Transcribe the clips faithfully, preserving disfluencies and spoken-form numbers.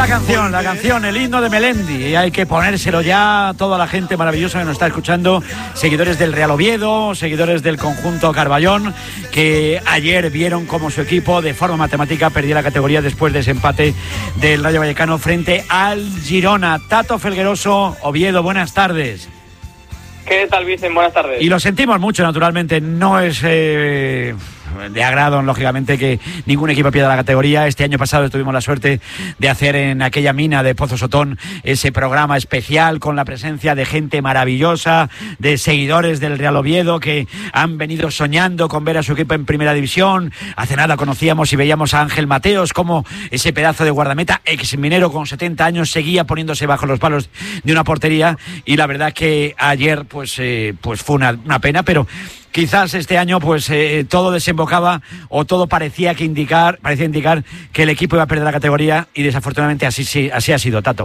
la canción, la canción, el himno de Melendi. Y hay que ponérselo ya a toda la gente maravillosa que nos está escuchando, seguidores del Real Oviedo, seguidores del conjunto Carballón, que ayer vieron cómo su equipo de forma matemática perdía la categoría después de ese empate del Rayo Vallecano frente al Girona. Tato Felgueroso, Oviedo, buenas tardes. ¿Qué tal, Vicen? Buenas tardes. Y lo sentimos mucho, naturalmente. No es eh, de agrado, lógicamente, que ningún equipo pierda la categoría. Este año pasado tuvimos la suerte de hacer en aquella mina de Pozo Sotón ese programa especial con la presencia de gente maravillosa, de seguidores del Real Oviedo que han venido soñando con ver a su equipo en primera división. Hace nada conocíamos y veíamos a Ángel Mateos, como ese pedazo de guardameta ex minero con setenta años seguía poniéndose bajo los palos de una portería, y la verdad que ayer pues, eh, pues fue una, una pena, pero quizás este año pues eh, todo desembocaba o todo parecía que indicar parecía indicar que el equipo iba a perder la categoría, y desafortunadamente así sí así ha sido, Tato.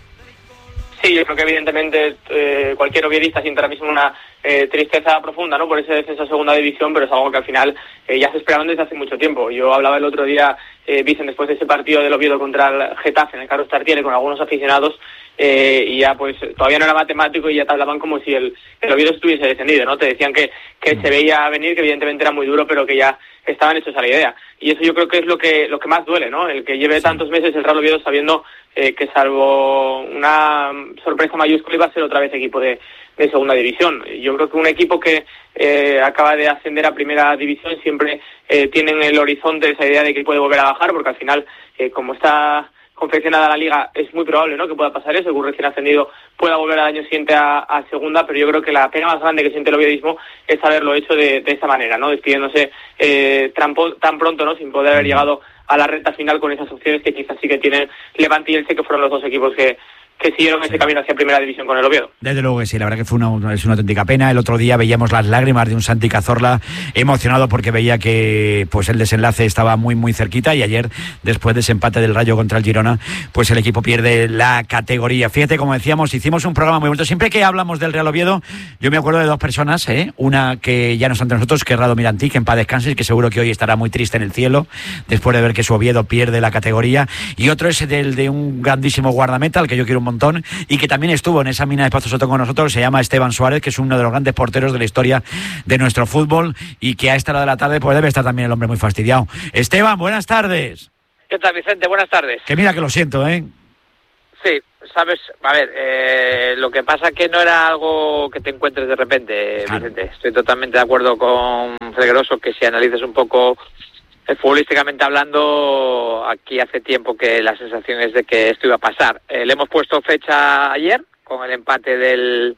Sí, yo creo que evidentemente eh, cualquier oviedista siente ahora mismo una eh, tristeza profunda, ¿no?, por ese descenso a segunda división, pero es algo que al final eh, ya se esperaban desde hace mucho tiempo. Yo hablaba el otro día, eh, Vicen, después de ese partido del Oviedo contra el Getafe en el Carlos Tartiere con algunos aficionados, eh, y ya pues todavía no era matemático y ya te hablaban como si el, el Oviedo estuviese descendido, ¿no? Te decían que, que se veía venir, que evidentemente era muy duro, pero que ya estaban hechos a la idea. Y eso yo creo que es lo que lo que más duele, ¿no? El que lleve tantos meses el Real Oviedo sabiendo eh, que salvo una sorpresa mayúscula iba a ser otra vez equipo de, de segunda división. Yo creo que un equipo que eh, acaba de ascender a primera división siempre eh, tiene en el horizonte esa idea de que puede volver a bajar, porque al final, eh, como está confeccionada la liga, es muy probable, ¿no?, que pueda pasar eso, que un recién ascendido pueda volver al año siguiente a, a segunda, pero yo creo que la pena más grande que siente el oviedismo es haberlo hecho de, de esta manera, ¿no?, despidiéndose eh, tan, tan pronto, ¿no?, sin poder haber llegado a la recta final con esas opciones que quizás sí que tienen Levante y Elche, que fueron los dos equipos que que siguieron ese camino hacia primera división con el Oviedo. Desde luego que sí, la verdad que fue una, es una auténtica pena. El otro día veíamos las lágrimas de un Santi Cazorla emocionado porque veía que pues el desenlace estaba muy muy cerquita, y ayer, después de ese empate del Rayo contra el Girona, pues el equipo pierde la categoría. Fíjate, como decíamos, hicimos un programa muy bonito. Siempre que hablamos del Real Oviedo, yo me acuerdo de dos personas, ¿eh? Una que ya no está entre nosotros, que es Rado Mirantí, que en paz descanse, que seguro que hoy estará muy triste en el cielo después de ver que su Oviedo pierde la categoría, y otro es el de un grandísimo guardameta, al que yo quiero un montón, y que también estuvo en esa mina de Pozo Sotón con nosotros. Se llama Esteban Suárez, que es uno de los grandes porteros de la historia de nuestro fútbol, y que a esta hora de la tarde pues debe estar también el hombre muy fastidiado. Esteban, buenas tardes. ¿Qué tal, Vicente? Buenas tardes. Que mira que lo siento, ¿eh? Sí, sabes, a ver, eh, lo que pasa que no era algo que te encuentres de repente, claro. Vicente. Estoy totalmente de acuerdo con Felgueroso, que si analizas un poco Eh, futbolísticamente hablando, aquí hace tiempo que la sensación es de que esto iba a pasar. Eh, le hemos puesto fecha ayer con el empate del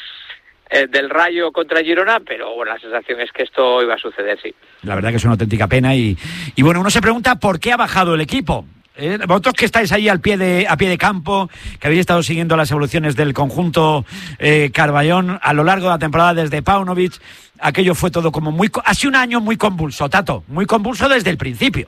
eh, del Rayo contra Girona, pero bueno, la sensación es que esto iba a suceder, sí. La verdad que es una auténtica pena, y, y bueno, uno se pregunta por qué ha bajado el equipo. Eh, vosotros que estáis ahí al pie de a pie de campo, que habéis estado siguiendo las evoluciones del conjunto eh, Carballón a lo largo de la temporada desde Paunovic, aquello fue todo como muy... Ha sido un año muy convulso, Tato, muy convulso desde el principio.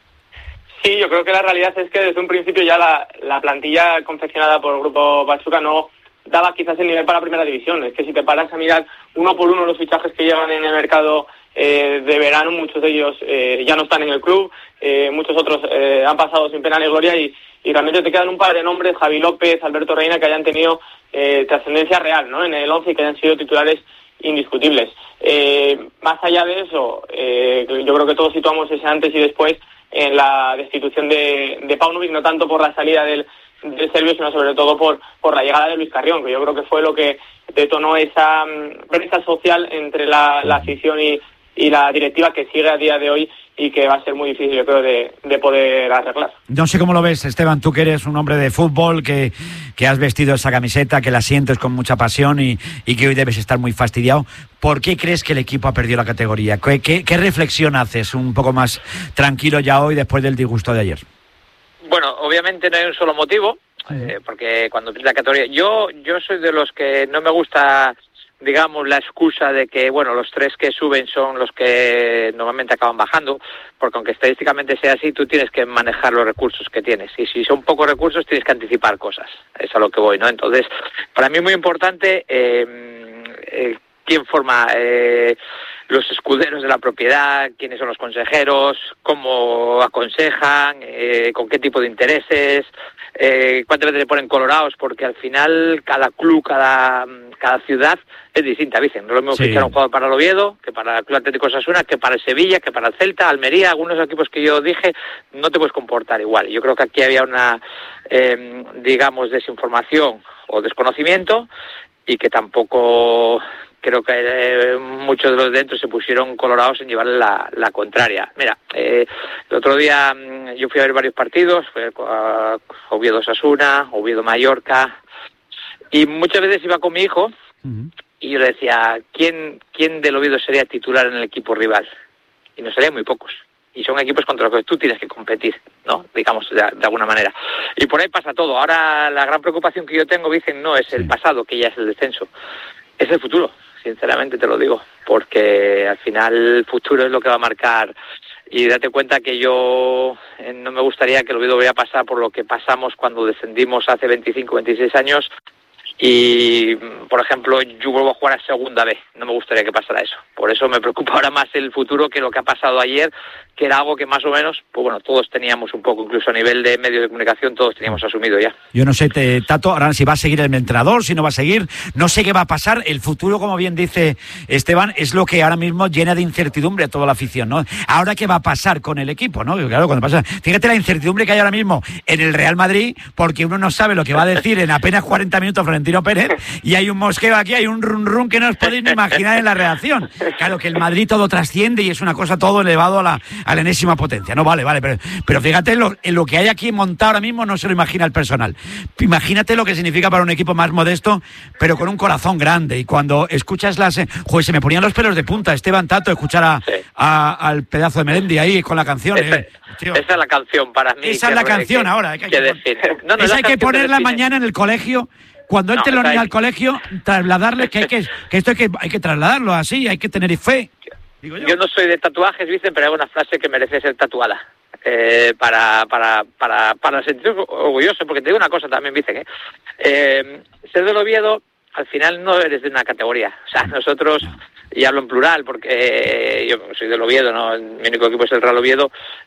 Sí, yo creo que la realidad es que desde un principio ya la, la plantilla confeccionada por el Grupo Pachuca no daba quizás el nivel para la primera división. Es que si te paras a mirar uno por uno los fichajes que llegan en el mercado eh, de verano, muchos de ellos eh, ya no están en el club, eh, muchos otros eh, han pasado sin pena ni gloria, y, y realmente te quedan un par de nombres, Javi López, Alberto Reina, que hayan tenido eh, trascendencia real, ¿no?, en el once, y que hayan sido titulares indiscutibles. Eh, más allá de eso, eh, yo creo que todos situamos ese antes y después en la destitución de, de Paunovic, no tanto por la salida del, del serbio, sino sobre todo por, por la llegada de Luis Carrión, que yo creo que fue lo que detonó esa um, brecha social entre la, la afición y, y la directiva, que sigue a día de hoy y que va a ser muy difícil, yo creo, de, de poder arreglar. No sé cómo lo ves, Esteban, tú que eres un hombre de fútbol, que, que has vestido esa camiseta, que la sientes con mucha pasión y, y que hoy debes estar muy fastidiado. ¿Por qué crees que el equipo ha perdido la categoría? ¿Qué, qué, qué reflexión haces un poco más tranquilo ya hoy después del disgusto de ayer? Bueno, obviamente no hay un solo motivo, eh, porque cuando pierde la categoría... Yo, yo soy de los que no me gusta, digamos, la excusa de que, bueno, los tres que suben son los que normalmente acaban bajando, porque aunque estadísticamente sea así, tú tienes que manejar los recursos que tienes, y si son pocos recursos tienes que anticipar cosas, es a lo que voy, ¿no? Entonces, para mí es muy importante eh, eh, quién forma eh, los escuderos de la propiedad, quiénes son los consejeros, cómo aconsejan, eh, con qué tipo de intereses, eh, cuántas veces se ponen colorados, porque al final cada club, cada cada ciudad es distinta, dicen. No lo mismo sí. fichar un jugador para el Oviedo, que para el Club Atlético Osasuna, que para el Sevilla, que para el Celta, Almería, algunos equipos que yo dije, no te puedes comportar igual. Yo creo que aquí había una, eh, digamos, desinformación o desconocimiento, y que tampoco creo que eh, muchos de los de dentro se pusieron colorados en llevarle la, la contraria. Mira, eh, el otro día yo fui a ver varios partidos, fui a Oviedo Osasuna, Oviedo Mallorca, y muchas veces iba con mi hijo, uh-huh. y yo le decía, ¿quién, quién del Oviedo sería titular en el equipo rival? Y nos salían muy pocos. Y son equipos contra los que tú tienes que competir, ¿no? Digamos, de, de alguna manera. Y por ahí pasa todo. Ahora la gran preocupación que yo tengo, dicen, no es el pasado, que ya es el descenso. Es el futuro, sinceramente te lo digo. Porque al final el futuro es lo que va a marcar. Y date cuenta que yo eh, no me gustaría que el Oviedo vaya a pasar por lo que pasamos cuando descendimos hace veinticinco, veintiséis años. Y, por ejemplo, yo vuelvo a jugar a segunda vez. No me gustaría que pasara eso. Por eso me preocupa ahora más el futuro que lo que ha pasado ayer, que era algo que más o menos, pues bueno, todos teníamos un poco, incluso a nivel de medios de comunicación, todos teníamos asumido ya. Yo no sé, te, Tato, ahora si va a seguir el entrenador, si no va a seguir, no sé qué va a pasar. El futuro, como bien dice Esteban, es lo que ahora mismo llena de incertidumbre a toda la afición, ¿no? Ahora qué va a pasar con el equipo, ¿no? Claro, cuando pasa, fíjate la incertidumbre que hay ahora mismo en el Real Madrid, porque uno no sabe lo que va a decir en apenas cuarenta minutos Florentino Pérez, y hay un mosqueo aquí, hay un run run que no os podéis ni imaginar en la reacción. Claro que el Madrid todo trasciende y es una cosa todo elevado a la, a la enésima potencia. No, vale, vale, pero, pero fíjate, lo, en lo que hay aquí montado ahora mismo no se lo imagina el personal. Imagínate lo que significa para un equipo más modesto, pero con un corazón grande. Y cuando escuchas las... Joder, se me ponían los pelos de punta, Esteban, Tato, escuchar a, sí. a, al pedazo de Melendi ahí con la canción. Esa, eh, esa es la canción para mí. Esa es la canción que, ahora. Que hay que, decir. No, no, esa hay que ponerla mañana en el colegio. Cuando entre no, los niños al colegio, trasladarles que hay que, que esto hay que, hay que trasladarlo así, hay que tener fe. Digo yo. yo no soy de tatuajes, dicen, pero hay una frase que merece ser tatuada. Eh, para, para, para, para sentirme orgulloso, porque te digo una cosa también, dicen, ¿eh? Eh, ser del Oviedo, al final no eres de una categoría. O sea, nosotros, y hablo en plural, porque eh, yo soy del Oviedo, ¿no? Mi único equipo es el Real Oviedo.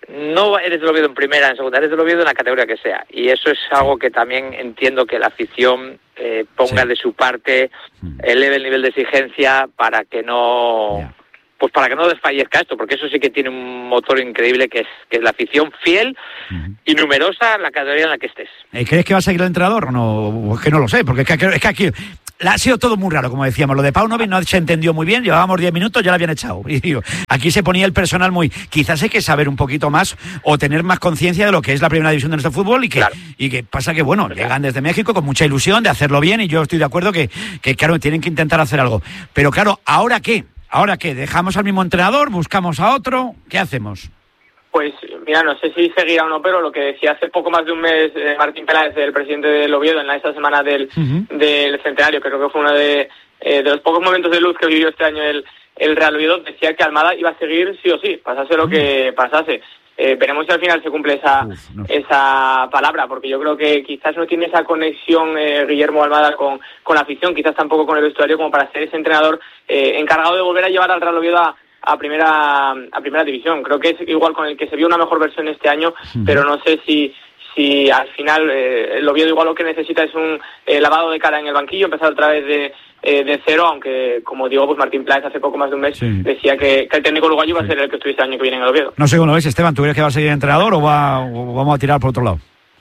No eres del Oviedo en primera, en segunda, eres del Oviedo en la categoría que sea. Y eso es algo que también entiendo que la afición eh, ponga sí. de su parte, eleve el nivel de exigencia para que no... Yeah. Pues para que no desfallezca esto, porque eso sí que tiene un motor increíble, que es que es la afición fiel uh-huh. y numerosa en la categoría en la que estés. ¿Crees que va a seguir el entrenador o no? Es que no lo sé, porque es que, es que aquí ha sido todo muy raro, como decíamos. Lo de Paunovic no se entendió muy bien, llevábamos diez minutos, ya lo habían echado. Y digo, aquí se ponía el personal muy... Quizás hay que saber un poquito más o tener más conciencia de lo que es la primera división de nuestro fútbol y que, claro. y que pasa que, bueno, claro. llegan desde México con mucha ilusión de hacerlo bien y yo estoy de acuerdo que, que, claro, tienen que intentar hacer algo. Pero claro, ¿ahora qué? ¿Ahora qué? ¿Dejamos al mismo entrenador? ¿Buscamos a otro? ¿Qué hacemos? Pues mira, no sé si seguirá o no, pero lo que decía hace poco más de un mes eh, Martín Peláez, el presidente del Oviedo, en la, esa semana del, uh-huh. del centenario, que creo que fue uno de, eh, de los pocos momentos de luz que vivió este año el, el Real Oviedo, decía que Almada iba a seguir sí o sí, pasase lo uh-huh. que pasase. Eh, veremos si al final se cumple esa Uf, no. esa palabra, porque yo creo que quizás no tiene esa conexión eh, Guillermo Almada con, con la afición, quizás tampoco con el vestuario, como para ser ese entrenador eh, encargado de volver a llevar al Real Oviedo a, a primera a primera división. Creo que es igual con el que se vio una mejor versión este año, uh-huh. pero no sé si si al final eh, el Oviedo igual lo que necesita es un eh, lavado de cara en el banquillo, empezar otra vez de Eh, de cero, aunque como digo, pues Martín Peláez hace poco más de un mes sí. decía que, que el técnico uruguayo iba a ser el que estuviese el año que viene en el Oviedo. No sé cómo lo ves, Esteban, ¿tú crees que va a seguir entrenador o, va, o vamos a tirar por otro lado?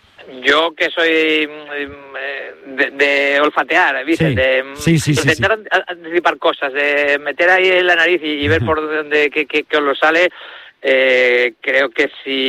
Yo que soy de, de olfatear, ¿viste? Sí. de sí, sí, sí, intentar sí. anticipar cosas, de meter ahí en la nariz y, y ver por dónde que, que, que os lo sale. Eh, creo que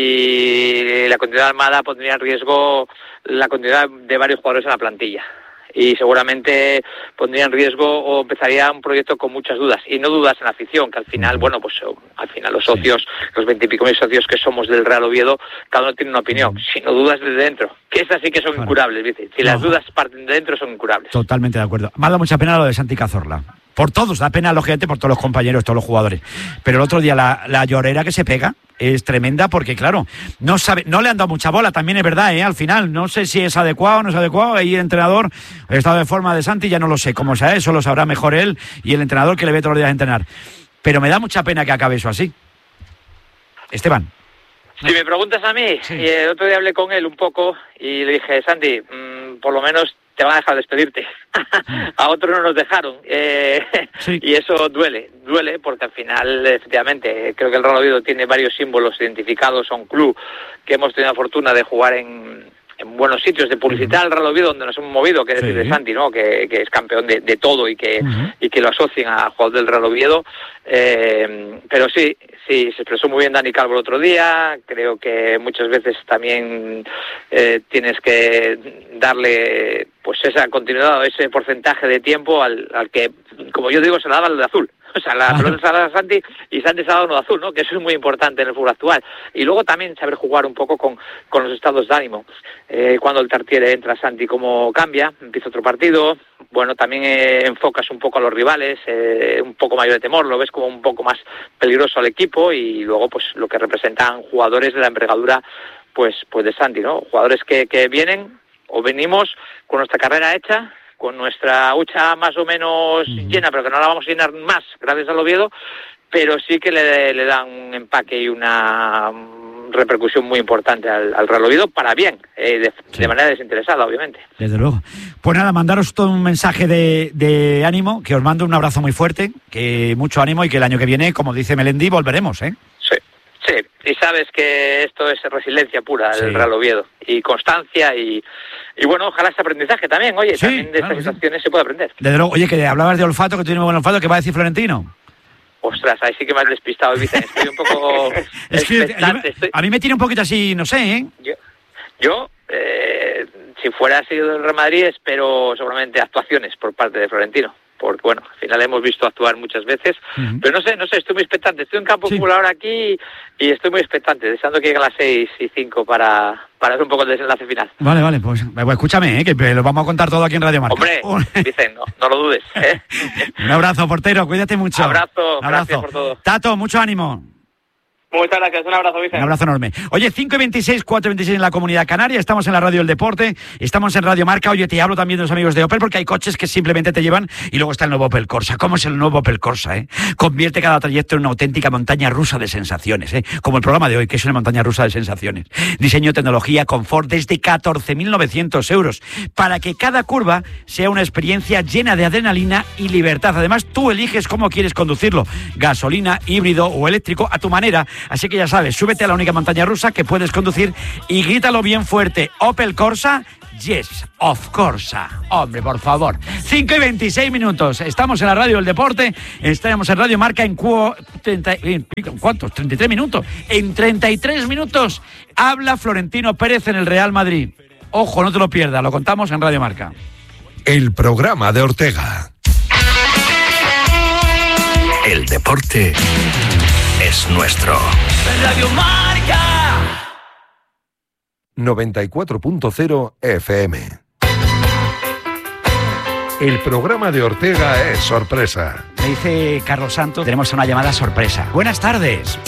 si la continuidad de Almada pondría en riesgo la continuidad de varios jugadores en la plantilla. Y seguramente pondría en riesgo o empezaría un proyecto con muchas dudas, y no dudas en la afición, que al final, bueno, pues al final los socios, sí. los veintipico mil socios que somos del Real Oviedo, cada uno tiene una opinión, sino dudas desde dentro, que esas sí que son claro. incurables, ¿viste? Si no. las dudas parten de dentro, son incurables. Totalmente de acuerdo. Me ha dado mucha pena lo de Santi Cazorla. Por todos, da pena, lógicamente, por todos los compañeros, todos los jugadores. Pero el otro día la, la llorera que se pega es tremenda porque, claro, no sabe, no le han dado mucha bola, también es verdad, ¿eh? Al final, no sé si es adecuado o no es adecuado. Ahí el entrenador, el estado de forma de Santi, ya no lo sé cómo sea eso, lo sabrá mejor él y el entrenador que le ve todos los días a entrenar. Pero me da mucha pena que acabe eso así. Esteban. Si me preguntas a mí, sí. Y el otro día hablé con él un poco y le dije, Santi, mmm, por lo menos te van a dejar despedirte. A otros no nos dejaron. Eh, sí. Y eso duele, duele porque al final, efectivamente, creo que el Real Oviedo tiene varios símbolos identificados a un club que hemos tenido la fortuna de jugar en, en buenos sitios, de publicitar al Real Oviedo donde nos hemos movido, que es sí. de Santi, ¿no? Que, que es campeón de, de todo y que, uh-huh. y que lo asocien a jugador del Real Oviedo. Eh, pero sí, sí, se expresó muy bien Dani Calvo el otro día. Creo que muchas veces también eh, tienes que darle pues esa continuidad, ese porcentaje de tiempo al, al que, como yo digo, se la daba el de azul. O sea, la pelota se la da a Santi y Santi se ha dado uno de azul, ¿no? Que eso es muy importante en el fútbol actual. Y luego también saber jugar un poco con, con los estados de ánimo. Eh, cuando el Tartiere entra, Santi, cómo cambia, empieza otro partido. Bueno, también eh, enfocas un poco a los rivales, eh, un poco mayor de temor, lo ves como un poco más peligroso al equipo y luego pues lo que representan jugadores de la envergadura pues, pues de Santi, ¿no? Jugadores que, que vienen o venimos con nuestra carrera hecha, con nuestra hucha más o menos uh-huh. llena, pero que no la vamos a llenar más gracias al Oviedo, pero sí que le, le dan un empaque y una repercusión muy importante al, al Real Oviedo para bien, eh, de, sí. de manera desinteresada, obviamente. Desde luego. Pues nada, mandaros todo un mensaje de, de ánimo, que os mando un abrazo muy fuerte, que mucho ánimo y que el año que viene, como dice Melendi, volveremos, ¿eh? Sí. Sí, y sabes que esto es resiliencia pura del sí. Real Oviedo, y constancia, y, y bueno, ojalá este aprendizaje también, oye, sí, también de claro, estas situaciones sí. se puede aprender. Desde luego, oye, que hablabas de olfato, que tú tienes muy buen olfato, ¿qué va a decir Florentino? Ostras, ahí sí que me has despistado, Vicen, estoy un poco es que expectante. Estoy... A mí me tiene un poquito así, no sé, ¿eh? Yo, yo eh, si fuera sido el Real Madrid, espero seguramente actuaciones por parte de Florentino. Porque, bueno, al final hemos visto actuar muchas veces, uh-huh. pero no sé, no sé, estoy muy expectante. Estoy en campo sí. ahora aquí y estoy muy expectante, deseando que lleguen las seis y cinco para, para hacer un poco el desenlace final. Vale, vale, pues, pues escúchame, ¿eh? Que lo vamos a contar todo aquí en Radio Marca. Hombre, dicen, no, no lo dudes. ¿eh? Un abrazo, portero, cuídate mucho. Abrazo, abrazo, gracias por todo. Tato, mucho ánimo. Muchas gracias, un abrazo, Vicente. Un abrazo enorme. Oye, cinco y veintiséis, cuatro y veintiséis en la Comunidad Canaria, estamos en la Radio del Deporte, estamos en Radio Marca. Oye, te hablo también de los amigos de Opel, porque hay coches que simplemente te llevan y luego está el nuevo Opel Corsa. ¿Cómo es el nuevo Opel Corsa, eh? Convierte cada trayecto en una auténtica montaña rusa de sensaciones, eh? Como el programa de hoy, que es una montaña rusa de sensaciones. Diseño, tecnología, confort, desde catorce mil novecientos euros, para que cada curva sea una experiencia llena de adrenalina y libertad. Además, tú eliges cómo quieres conducirlo, gasolina, híbrido o eléctrico, a tu manera. Así que ya sabes, súbete a la única montaña rusa que puedes conducir y grítalo bien fuerte. Opel Corsa, yes, of Corsa. Hombre, por favor. cinco y veintiséis minutos. Estamos en la Radio del Deporte. Estamos en Radio Marca en cu- treinta, ¿cuántos? treinta y tres minutos. En treinta y tres minutos habla Florentino Pérez en el Real Madrid. Ojo, no te lo pierdas. Lo contamos en Radio Marca. El programa de Ortega. El deporte es nuestro. Radio Marca noventa y cuatro punto cero F M. El programa de Ortega es sorpresa. Me dice Carlos Santos, tenemos una llamada sorpresa. Buenas tardes.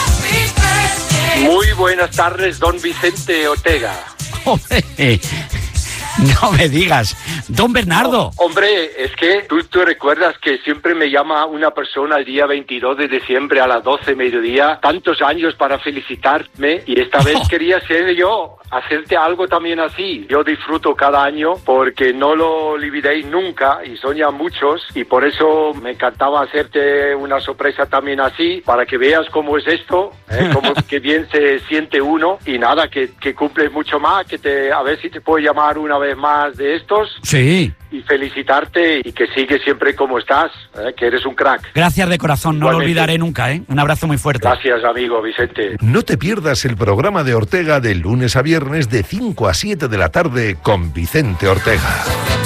Muy buenas tardes, don Vicente Ortega. Joder. No me digas, don Bernardo. Oh, hombre, es que tú, tú recuerdas que siempre me llama una persona el día veintidós de diciembre a las doce mediodía, tantos años para felicitarme, y esta vez oh. quería ser yo, hacerte algo también así. Yo disfruto cada año porque no lo olvidéis nunca y son ya muchos, y por eso me encantaba hacerte una sorpresa también así, para que veas cómo es esto, ¿eh? Cómo que bien se siente uno, y nada, que, que cumples mucho más, que te, a ver si te puedo llamar una vez más de estos. Sí. Y felicitarte y que sigues siempre como estás, ¿eh? Que eres un crack. Gracias de corazón, no Igualmente. Lo olvidaré nunca, ¿eh? Un abrazo muy fuerte. Gracias, amigo Vicente. No te pierdas el programa de Ortega de lunes a viernes de cinco a siete de la tarde con Vicente Ortega.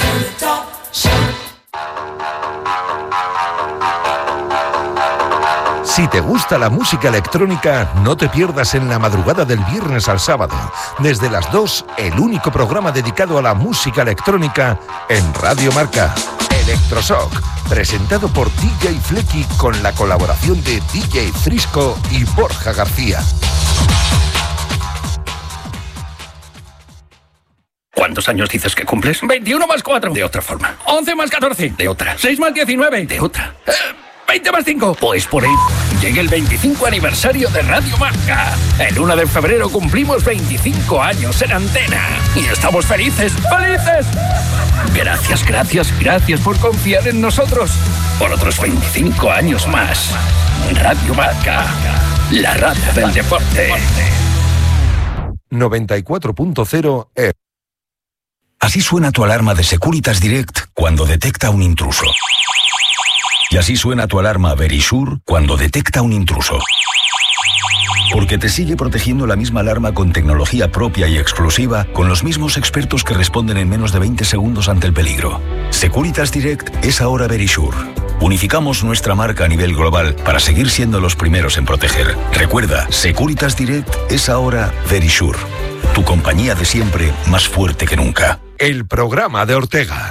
Si te gusta la música electrónica, no te pierdas en la madrugada del viernes al sábado, desde las dos, el único programa dedicado a la música electrónica en Radio Marca. Electroshock, presentado por D J Flecky con la colaboración de D J Frisco y Borja García. ¿Cuántos años dices que cumples? veintiuno más cuatro. De otra forma. once más catorce. De otra. seis más diecinueve. De otra. Eh, veinte más cinco. Pues por ahí. llegue el veinticinco aniversario de Radio Marca. El uno de febrero cumplimos veinticinco años en antena. Y estamos felices, ¡felices! Gracias, gracias, gracias por confiar en nosotros. Por otros veinticinco años más. Radio Marca, la radio del deporte. noventa y cuatro punto cero E. Así suena tu alarma de Securitas Direct cuando detecta un intruso. Y así suena tu alarma Verisure cuando detecta un intruso. Porque te sigue protegiendo la misma alarma con tecnología propia y exclusiva, con los mismos expertos que responden en menos de veinte segundos ante el peligro. Securitas Direct es ahora Verisure. Unificamos nuestra marca a nivel global para seguir siendo los primeros en proteger. Recuerda, Securitas Direct es ahora Verisure. Tu compañía de siempre, más fuerte que nunca. El programa de Ortega.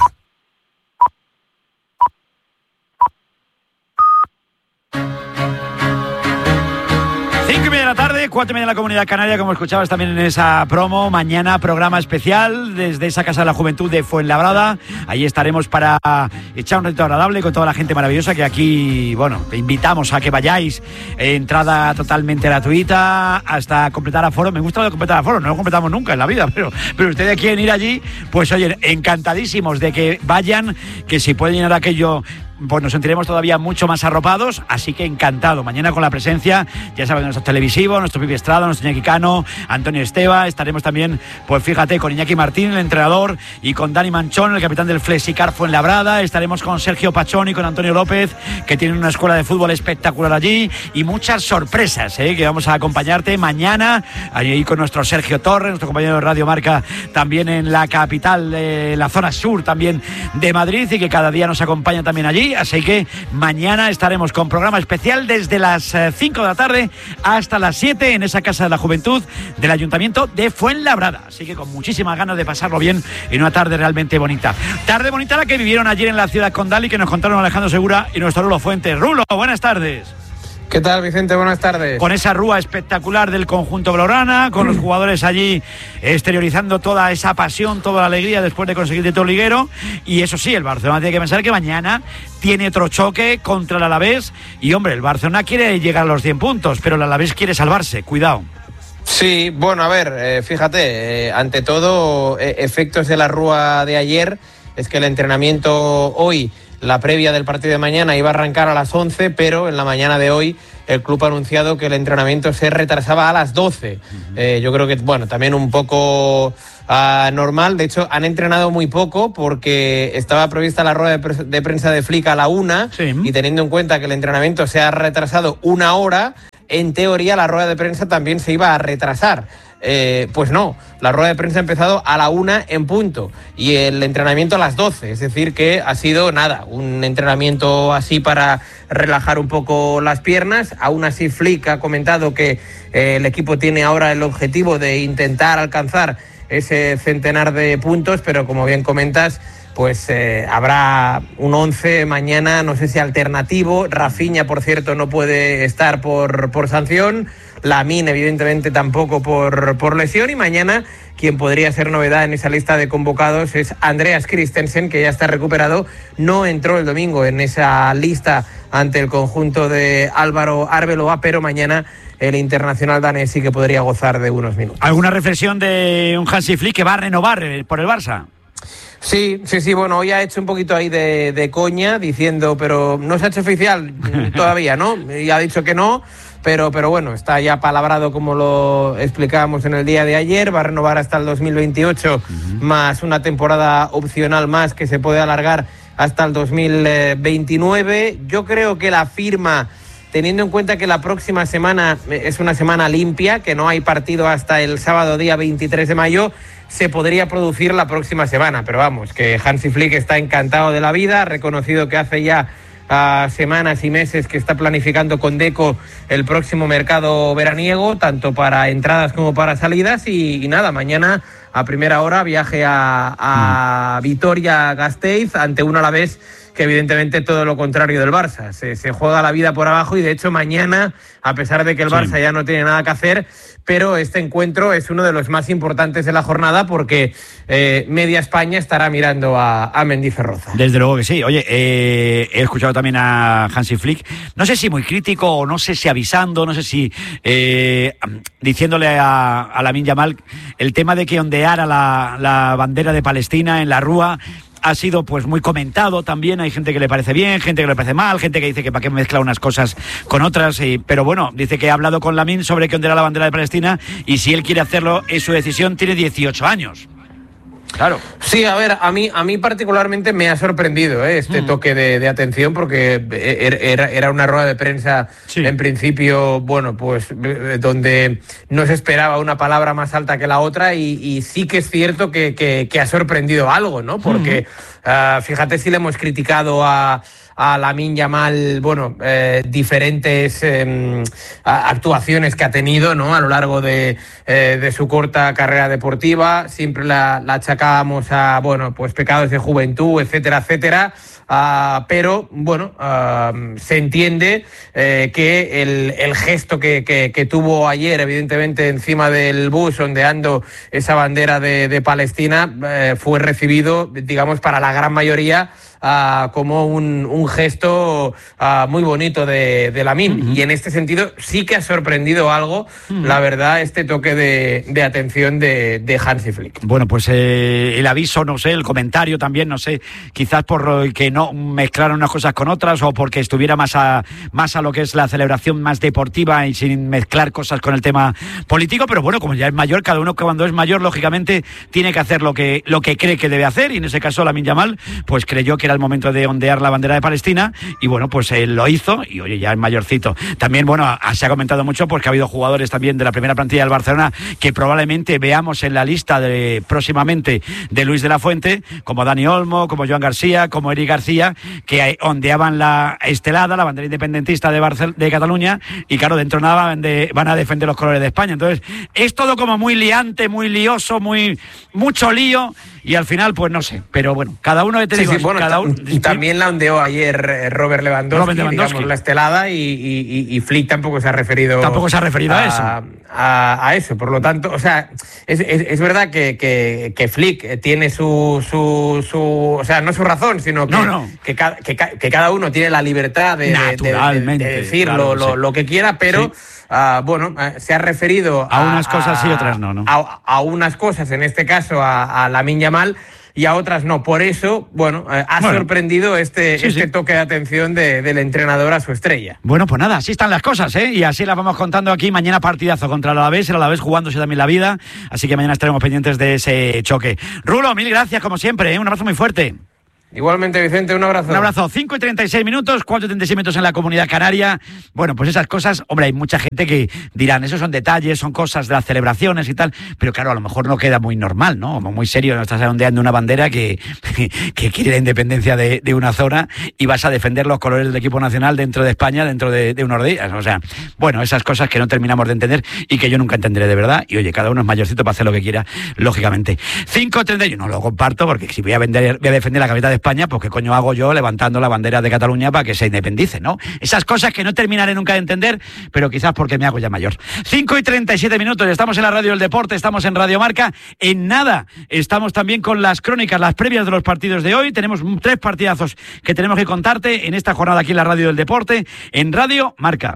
Cinco y media de la tarde, cuatro y media en la Comunidad Canaria, como escuchabas también en esa promo. Mañana programa especial desde esa Casa de la Juventud de Fuenlabrada. Ahí estaremos para echar un ratito agradable con toda la gente maravillosa que aquí, bueno, te invitamos a que vayáis. Entrada totalmente gratuita hasta completar aforo. Me gusta lo de completar aforo, no lo completamos nunca en la vida, pero, pero ustedes quieren ir allí, pues oye, encantadísimos de que vayan, que si pueden llenar aquello, pues nos sentiremos todavía mucho más arropados, así que encantado. Mañana con la presencia, ya saben, de nuestro televisivo, nuestro Pipi Estrada, nuestro Iñaki Cano, Antonio Esteva. Estaremos también, pues fíjate, con Iñaki Martín, el entrenador, y con Dani Manchón, el capitán del Flexicar Fuenlabrada. Estaremos con Sergio Pachón y con Antonio López, que tienen una escuela de fútbol espectacular allí, y muchas sorpresas, ¿eh? que vamos a acompañarte mañana, allí con nuestro Sergio Torres, nuestro compañero de Radio Marca, también en la capital, de la zona sur también de Madrid, y que cada día nos acompaña también allí. Así que mañana estaremos con programa especial desde las cinco de la tarde hasta las siete en esa Casa de la Juventud del Ayuntamiento de Fuenlabrada. Así que con muchísimas ganas de pasarlo bien en una tarde realmente bonita. Tarde bonita la que vivieron ayer en la ciudad condal y que nos contaron Alejandro Segura y nuestro Rulo Fuentes. Rulo, buenas tardes. ¿Qué tal, Vicente? Buenas tardes. Con esa rúa espectacular del conjunto blaugrana, con los jugadores allí exteriorizando toda esa pasión, toda la alegría después de conseguir el título liguero. Y eso sí, el Barcelona tiene que pensar que mañana tiene otro choque contra el Alavés. Y hombre, el Barcelona quiere llegar a los cien puntos, pero el Alavés quiere salvarse. Cuidado. Sí, bueno, a ver, eh, fíjate, eh, ante todo, eh, efectos de la rúa de ayer, es que el entrenamiento hoy, la previa del partido de mañana, iba a arrancar a las once, pero en la mañana de hoy el club ha anunciado que el entrenamiento se retrasaba a las doce. Uh-huh. Eh, yo creo que, bueno, también un poco uh, normal. De hecho, han entrenado muy poco porque estaba prevista la rueda de, pre- de prensa de Flick a la una, sí. Y teniendo en cuenta que el entrenamiento se ha retrasado una hora, en teoría la rueda de prensa también se iba a retrasar. Eh, pues no, la rueda de prensa ha empezado a la una en punto y el entrenamiento a las doce, es decir que ha sido nada, un entrenamiento así para relajar un poco las piernas. Aún así Flick ha comentado que eh, el equipo tiene ahora el objetivo de intentar alcanzar ese centenar de puntos, pero como bien comentas, pues eh, habrá un once mañana, no sé si alternativo. Rafinha, por cierto, no puede estar por, por sanción. Lamine, evidentemente, tampoco por, por lesión. Y mañana, quien podría ser novedad en esa lista de convocados es Andreas Christensen, que ya está recuperado. No entró el domingo en esa lista ante el conjunto de Álvaro Arbeloa, pero mañana el internacional danés sí que podría gozar de unos minutos. ¿Alguna reflexión de un Hansi Flick que va a renovar por el Barça? Sí, sí, sí, bueno, hoy ha hecho un poquito ahí de, de coña diciendo, pero no se ha hecho oficial todavía, ¿no? Y ha dicho que no, pero, pero bueno, está ya palabrado como lo explicábamos en el día de ayer. Va a renovar hasta el dos mil veintiocho, uh-huh. más una temporada opcional más que se puede alargar hasta el dos mil veintinueve. Yo creo que la firma, teniendo en cuenta que la próxima semana es una semana limpia, que no hay partido hasta el sábado día veintitrés de mayo, se podría producir la próxima semana, pero vamos, que Hansi Flick está encantado de la vida, ha reconocido que hace ya uh, semanas y meses que está planificando con Deco el próximo mercado veraniego, tanto para entradas como para salidas, y, y nada, mañana a primera hora viaje a, a mm. Vitoria-Gasteiz ante un Alavés que evidentemente todo lo contrario del Barça. Se, se juega la vida por abajo y de hecho mañana, a pesar de que el Barça sí. ya no tiene nada que hacer, pero este encuentro es uno de los más importantes de la jornada porque eh, media España estará mirando a, a Mendizorroza. Desde luego que sí. Oye, eh, he escuchado también a Hansi Flick, no sé si muy crítico o no sé si avisando, no sé si eh, diciéndole a, a Lamine Yamal el tema de que ondeara la, la bandera de Palestina en la Rúa. Ha sido pues muy comentado también, hay gente que le parece bien, gente que le parece mal, gente que dice que para qué mezcla unas cosas con otras, y, pero bueno, dice que ha hablado con Lamine sobre que ondeará la bandera de Palestina y si él quiere hacerlo es su decisión, tiene dieciocho años. Claro. Sí, a ver, a mí, a mí particularmente me ha sorprendido ¿eh? este mm. toque de, de atención porque era, era una rueda de prensa sí. en principio, bueno, pues donde no se esperaba una palabra más alta que la otra y, y sí que es cierto que, que, que ha sorprendido algo, ¿no? Porque mm. uh, fíjate si le hemos criticado a... a Lamine Yamal, bueno, eh, diferentes eh, actuaciones que ha tenido, ¿no? A lo largo de, eh, de su corta carrera deportiva, siempre la, la achacábamos a, bueno, pues pecados de juventud, etcétera, etcétera. Uh, pero, bueno, uh, se entiende eh, que el, el gesto que, que, que tuvo ayer, evidentemente, encima del bus, ondeando esa bandera de, de Palestina, eh, fue recibido, digamos, para la gran mayoría, Uh, como un, un gesto uh, muy bonito de, de Lamine. Uh-huh. Y en este sentido sí que ha sorprendido algo, uh-huh. la verdad, este toque de, de atención de, de Hansi Flick. Bueno, pues eh, el aviso, no sé, el comentario también, no sé, quizás por que no mezclaron unas cosas con otras o porque estuviera más a, más a lo que es la celebración más deportiva y sin mezclar cosas con el tema político, pero bueno, como ya es mayor, cada uno cuando es mayor, lógicamente, tiene que hacer lo que, lo que cree que debe hacer, y en ese caso Lamine Yamal, pues creyó que era el momento de ondear la bandera de Palestina y bueno, pues él lo hizo y oye, ya es mayorcito. También, bueno, se ha comentado mucho porque ha habido jugadores también de la primera plantilla del Barcelona que probablemente veamos en la lista de próximamente de Luis de la Fuente, como Dani Olmo, como Joan García, como Eric García, que ondeaban la estelada, la bandera independentista de, Barcel- de Cataluña, y claro, dentro de nada van, de, van a defender los colores de España. Entonces, es todo como muy liante, muy lioso, muy mucho lío. Y al final, pues no sé, pero bueno, cada uno te sí, digo, sí, bueno, cada uno, y también la ondeó ayer Robert Lewandowski, Robert Lewandowski. Digamos, la estelada, y, y, y Flick tampoco se ha referido tampoco se ha referido a, a eso a, a eso, por lo tanto, o sea, es, es, es verdad que, que, que Flick tiene su, su, su, o sea, no su razón, sino que, no, no. que, ca, que, que cada uno tiene la libertad de, de, de, de decir claro, lo, lo, lo que quiera, pero sí. Uh, bueno, uh, se ha referido a, a unas cosas a, y otras no, ¿no? A, a unas cosas, en este caso a, a Lamine Yamal, y a otras no. Por eso, bueno, eh, ha bueno, sorprendido este, sí, este sí. toque de atención de, del entrenador a su estrella. Bueno, pues nada, así están las cosas, ¿eh? Y así las vamos contando aquí. Mañana partidazo contra el Alavés, el Alavés jugándose también la vida, así que mañana estaremos pendientes de ese choque. Rulo, mil gracias como siempre, ¿eh? Un abrazo muy fuerte. Igualmente, Vicente, un abrazo. Un abrazo. cinco y treinta y seis minutos, cuatro y treinta y seis minutos en la Comunidad Canaria. Bueno, pues esas cosas, hombre, hay mucha gente que dirán, esos son detalles, son cosas de las celebraciones y tal, pero claro, a lo mejor no queda muy normal, ¿no? Como muy serio, no estás ondeando una bandera que, que quiere la independencia de, de una zona y vas a defender los colores del equipo nacional dentro de España dentro de, de unos días. O sea, bueno, esas cosas que no terminamos de entender y que yo nunca entenderé de verdad. Y oye, cada uno es mayorcito para hacer lo que quiera, lógicamente. cinco y treinta, yo no lo comparto porque si voy a, vender, voy a defender la camiseta de España, pues qué coño hago yo levantando la bandera de Cataluña para que se independice, ¿no? Esas cosas que no terminaré nunca de entender, pero quizás porque me hago ya mayor. cinco y treinta y siete minutos, estamos en la Radio del Deporte, estamos en Radio Marca. En nada, estamos también con las crónicas, las previas de los partidos de hoy. Tenemos tres partidazos que tenemos que contarte en esta jornada aquí en la Radio del Deporte, en Radio Marca.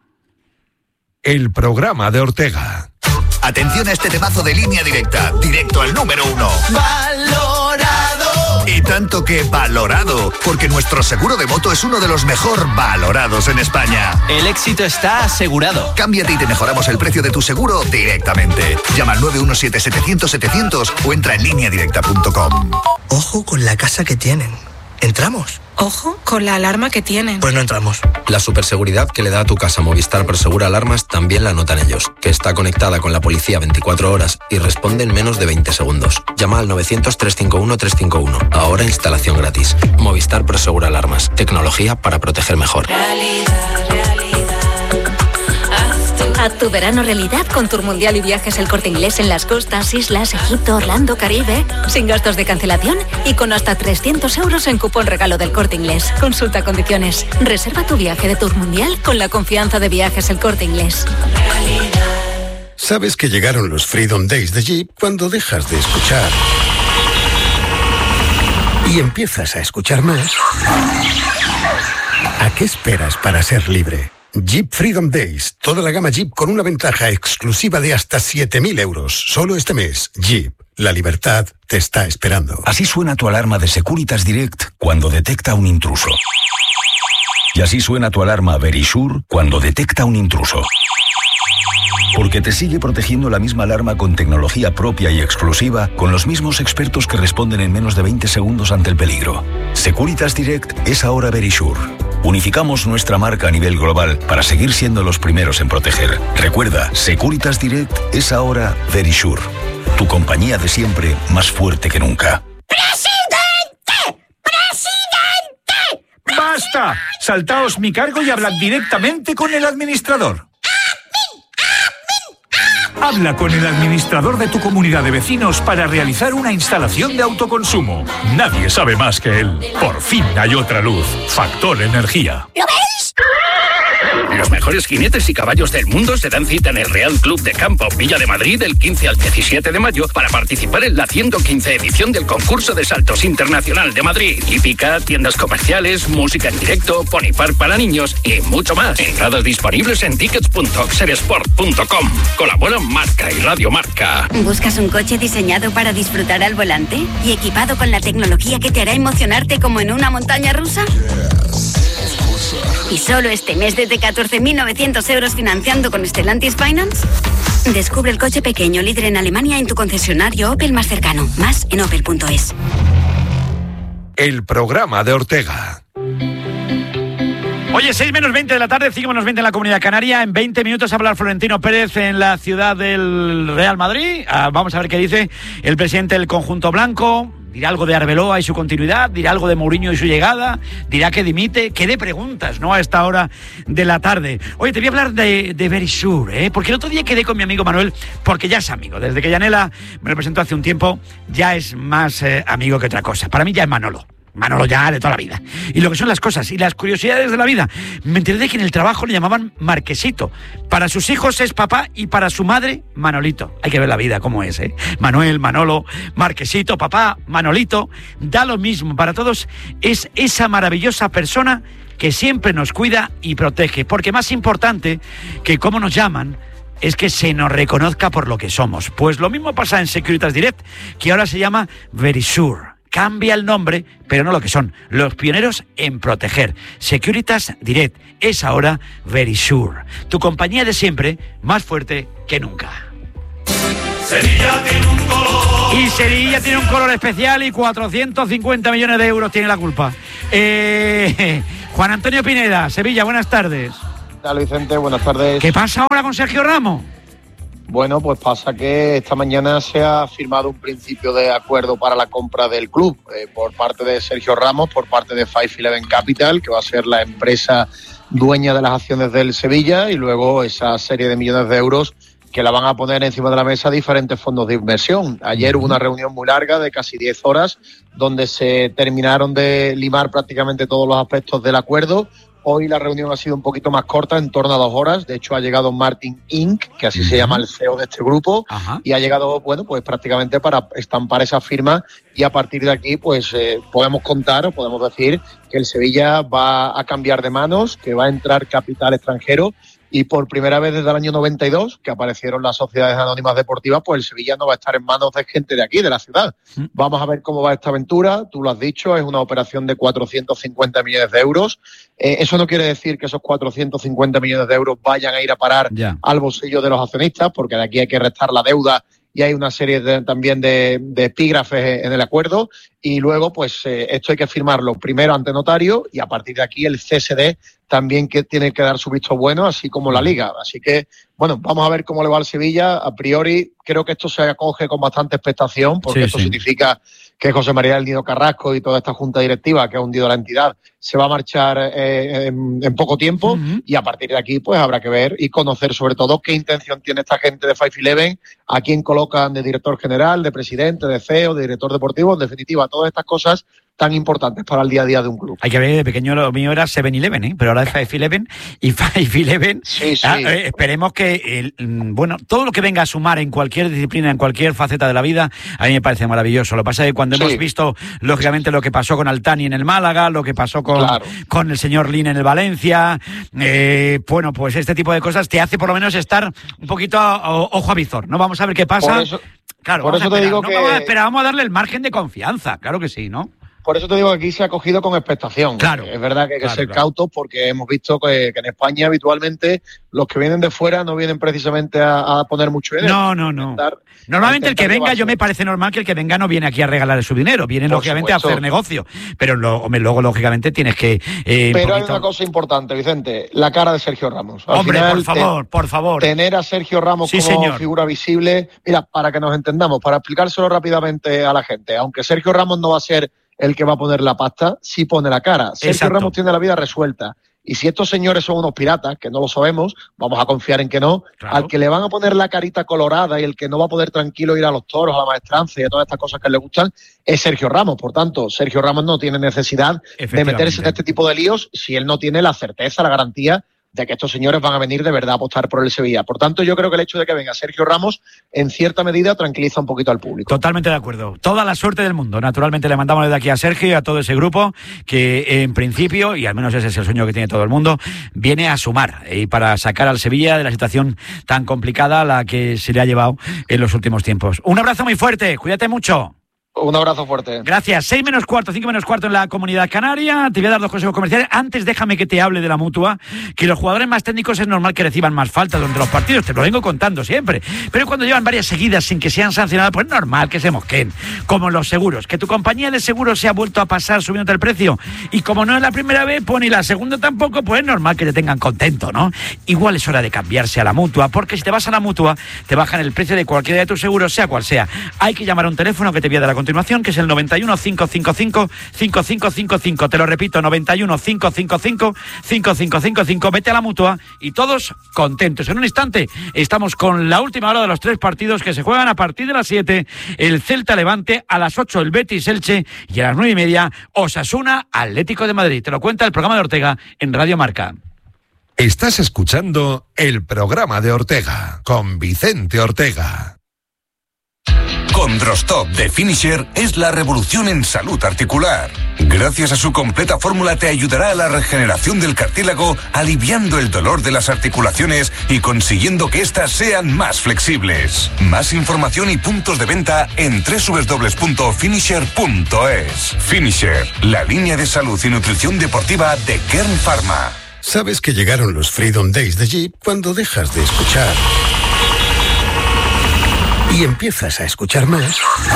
El programa de Ortega. Atención a este temazo de Línea Directa, directo al número uno. ¡Valorado! Y tanto que valorado, porque nuestro seguro de moto es uno de los mejor valorados en España. El éxito está asegurado. Cámbiate y te mejoramos el precio de tu seguro directamente. Llama al nueve uno siete setecientos setecientos o entra en línea directa punto com. Ojo con la casa que tienen. ¿Entramos? Ojo con la alarma que tienen. Pues no entramos. La superseguridad que le da a tu casa Movistar Prosegura Alarmas también la notan ellos, que está conectada con la policía veinticuatro horas y responde en menos de veinte segundos. Llama al novecientos, trescientos cincuenta y uno, trescientos cincuenta y uno. Ahora instalación gratis. Movistar Prosegura Alarmas. Tecnología para proteger mejor. Realidad, realidad. Haz tu Haz tu verano realidad con Tour Mundial y Viajes El Corte Inglés en las costas, islas, Egipto, Orlando, Caribe, sin gastos de cancelación y con hasta trescientos euros en cupón regalo del Corte Inglés. Consulta condiciones. Reserva tu viaje de Tour Mundial con la confianza de Viajes El Corte Inglés. Sabes que llegaron los Freedom Days de Jeep cuando dejas de escuchar y empiezas a escuchar más. ¿A qué esperas para ser libre? Jeep Freedom Days. Toda la gama Jeep con una ventaja exclusiva de hasta siete mil euros. Solo este mes. Jeep. La libertad te está esperando. Así suena tu alarma de Securitas Direct cuando detecta un intruso. Y así suena tu alarma Verisure cuando detecta un intruso. Porque te sigue protegiendo la misma alarma con tecnología propia y exclusiva, con los mismos expertos que responden en menos de veinte segundos ante el peligro. Securitas Direct es ahora Verisure. Unificamos nuestra marca a nivel global para seguir siendo los primeros en proteger. Recuerda, Securitas Direct es ahora Verisure. Tu compañía de siempre, más fuerte que nunca. ¡Presidente! ¡Presidente! ¡Basta! Saltaos mi cargo y hablad directamente con el administrador. Habla con el administrador de tu comunidad de vecinos para realizar una instalación de autoconsumo. Nadie sabe más que él. Por fin hay otra luz. Factor Energía. ¿Lo veis? Los mejores jinetes y caballos del mundo se dan cita en el Real Club de Campo Villa de Madrid del quince al diecisiete de mayo para participar en la ciento quince edición del concurso de saltos internacional de Madrid. Hípica, tiendas comerciales, música en directo, pony park para niños y mucho más. Entradas disponibles en tickets punto oxeresport punto com. Colaboran Marca y Radio Marca. ¿Buscas un coche diseñado para disfrutar al volante y equipado con la tecnología que te hará emocionarte como en una montaña rusa? ¿Y solo este mes desde catorce mil novecientos euros financiando con Stellantis Finance? Descubre el coche pequeño líder en Alemania en tu concesionario Opel más cercano. Más en opel punto es. El programa de Ortega. Oye, seis menos veinte de la tarde, cinco menos veinte en la Comunidad Canaria. En veinte minutos habla Florentino Pérez en la ciudad del Real Madrid. Ah, vamos a ver qué dice el presidente del conjunto blanco. Dirá algo de Arbeloa y su continuidad, dirá algo de Mourinho y su llegada, dirá que dimite, que dé preguntas, ¿no?, a esta hora de la tarde. Oye, te voy a hablar de, de Verisure, ¿eh? Porque el otro día quedé con mi amigo Manuel, porque ya es amigo. Desde que Yanela me lo presentó hace un tiempo, ya es más eh, amigo que otra cosa. Para mí ya es Manolo. Manolo ya de toda la vida. Y lo que son las cosas y las curiosidades de la vida. Me enteré de que en el trabajo le llamaban Marquesito. Para sus hijos es papá y para su madre Manolito. Hay que ver la vida cómo es, ¿eh? Manuel, Manolo, Marquesito, papá, Manolito. Da lo mismo. Para todos es esa maravillosa persona que siempre nos cuida y protege. Porque más importante que cómo nos llaman es que se nos reconozca por lo que somos. Pues lo mismo pasa en Securitas Direct, que ahora se llama Verisure. Cambia el nombre, pero no lo que son, los pioneros en proteger. Securitas Direct es ahora Verisure, tu compañía de siempre, más fuerte que nunca. Sevilla tiene un color. Y Sevilla tiene un color especial y cuatrocientos cincuenta millones de euros tiene la culpa. Eh, Juan Antonio Pineda, Sevilla, buenas tardes. Hola Vicente, buenas tardes. ¿Qué pasa ahora con Sergio Ramos? Bueno, pues pasa que esta mañana se ha firmado un principio de acuerdo para la compra del club eh, por parte de Sergio Ramos, por parte de Five Eleven Capital, que va a ser la empresa dueña de las acciones del Sevilla, y luego esa serie de millones de euros que la van a poner encima de la mesa diferentes fondos de inversión. Ayer hubo una reunión muy larga de casi diez horas donde se terminaron de limar prácticamente todos los aspectos del acuerdo. Hoy la reunión ha sido un poquito más corta, en torno a dos horas. De hecho, ha llegado Martin Inc, que así uh-huh. se llama el C E O de este grupo, uh-huh. y ha llegado, bueno, pues prácticamente para estampar esa firma, y a partir de aquí, pues eh, podemos contar, o podemos decir que el Sevilla va a cambiar de manos, que va a entrar capital extranjero, y por primera vez desde el año noventa y dos, que aparecieron las sociedades anónimas deportivas, pues el Sevilla no va a estar en manos de gente de aquí, de la ciudad. ¿Mm? Vamos a ver cómo va esta aventura. Tú lo has dicho, es una operación de cuatrocientos cincuenta millones de euros. Eh, eso no quiere decir que esos cuatrocientos cincuenta millones de euros vayan a ir a parar yeah. al bolsillo de los accionistas, porque de aquí hay que restar la deuda y hay una serie de, también de, de epígrafes en el acuerdo, y luego pues eh, esto hay que firmarlo primero ante notario, y a partir de aquí el C S D también que tiene que dar su visto bueno, así como la Liga. Así que, bueno, vamos a ver cómo le va al Sevilla. A priori, creo que esto se acoge con bastante expectación, porque sí, esto sí. significa que José María del Nido Carrasco y toda esta junta directiva que ha hundido la entidad se va a marchar eh, en, en poco tiempo, uh-huh. y a partir de aquí pues habrá que ver y conocer sobre todo qué intención tiene esta gente de Five Eleven, a quién colocan de director general, de presidente, de C E O, de director deportivo, en definitiva, todas estas cosas tan importantes para el día a día de un club. Hay que ver, de pequeño lo mío era Seven Eleven, ¿eh? Pero ahora es Five Eleven y Five Eleven. Sí, sí. Ah, eh, esperemos que, el, bueno, todo lo que venga a sumar en cualquier disciplina, en cualquier faceta de la vida, a mí me parece maravilloso. Lo que pasa es que cuando sí. hemos visto, lógicamente, lo que pasó con Altani en el Málaga, lo que pasó con, claro. con el señor Lin en el Valencia, eh, bueno, pues este tipo de cosas te hace por lo menos estar un poquito a, a, ojo a visor, ¿no? Vamos a ver qué pasa. Por eso, claro, por vamos eso a esperar, te digo no que... vamos a esperar, vamos a darle el margen de confianza, claro que sí, ¿no? Por eso te digo que aquí se ha cogido con expectación. Claro. Es verdad que hay que claro, ser claro. cautos porque hemos visto que, que en España habitualmente los que vienen de fuera no vienen precisamente a, a poner mucho dinero. No, no, no. Intentar, Normalmente el que venga, llevarse. Yo me parece normal que el que venga no viene aquí a regalar su dinero, viene Por lógicamente supuesto. a hacer negocio. Pero lo, luego, lógicamente, tienes que... Eh, Pero poquito... hay una cosa importante, Vicente, la cara de Sergio Ramos. Al Hombre, final, por favor, te, por favor. Tener a Sergio Ramos sí, como señor. figura visible... Mira, para que nos entendamos, para explicárselo rápidamente a la gente, aunque Sergio Ramos no va a ser el que va a poner la pasta, sí pone la cara. Sergio Exacto. Ramos tiene la vida resuelta. Y si estos señores son unos piratas, que no lo sabemos, vamos a confiar en que no, claro. al que le van a poner la carita colorada y el que no va a poder tranquilo ir a los toros, a la maestranza y a todas estas cosas que le gustan, es Sergio Ramos. Por tanto, Sergio Ramos no tiene necesidad de meterse en este tipo de líos si él no tiene la certeza, la garantía de que estos señores van a venir de verdad a apostar por el Sevilla. Por tanto, yo creo que el hecho de que venga Sergio Ramos, en cierta medida, tranquiliza un poquito al público. Totalmente de acuerdo. Toda la suerte del mundo. Naturalmente le mandamos desde aquí a Sergio y a todo ese grupo que, en principio, y al menos ese es el sueño que tiene todo el mundo, viene a sumar y para sacar al Sevilla de la situación tan complicada a la que se le ha llevado en los últimos tiempos. Un abrazo muy fuerte. Cuídate mucho. Un abrazo fuerte. Gracias. seis menos cuarto, cinco menos cuarto en la Comunidad Canaria. Te voy a dar dos consejos comerciales. Antes déjame que te hable de la Mutua, que los jugadores más técnicos es normal que reciban más faltas durante los partidos. Te lo vengo contando siempre. Pero cuando llevan varias seguidas sin que sean sancionadas, pues es normal que se mosquen. Como los seguros. Que tu compañía de seguros se ha vuelto a pasar subiendo el precio. Y como no es la primera vez, pues ni la segunda tampoco, pues es normal que te tengan contento, ¿no? Igual es hora de cambiarse a la Mutua, porque si te vas a la Mutua, te bajan el precio de cualquiera de tus seguros, sea cual sea. Hay que llamar a un teléfono que te voy a dar a continuación, que es el noventa y uno, cinco cinco cinco, cinco cinco cinco cinco. Te lo repito, noventa y uno, cinco cinco cinco, cinco cinco cinco cinco. Vete a la Mutua y todos contentos. En un instante estamos con la última hora de los tres partidos que se juegan a partir de las siete. El Celta Levante, a las ocho el Betis Elche y a las nueve y media Osasuna Atlético de Madrid. Te lo cuenta el programa de Ortega en Radio Marca. Estás escuchando el programa de Ortega con Vicente Ortega. Condrostop de Finisher es la revolución en salud articular. Gracias a su completa fórmula te ayudará a la regeneración del cartílago, aliviando el dolor de las articulaciones y consiguiendo que éstas sean más flexibles. Más información y puntos de venta en doble u doble u doble u punto finisher punto es. Finisher, la línea de salud y nutrición deportiva de Kern Pharma. Sabes que llegaron los Freedom Days de Jeep cuando dejas de escuchar y empiezas a escuchar más.